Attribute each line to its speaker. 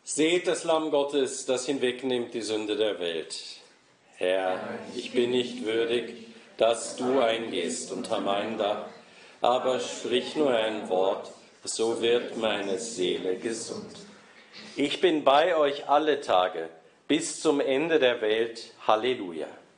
Speaker 1: Seht das Lamm Gottes, das hinwegnimmt die Sünde der Welt. Herr, ich bin nicht würdig, dass du eingehst unter mein Dach, aber sprich nur ein Wort, so wird meine Seele gesund. Ich bin bei euch alle Tage, bis zum Ende der Welt. Halleluja.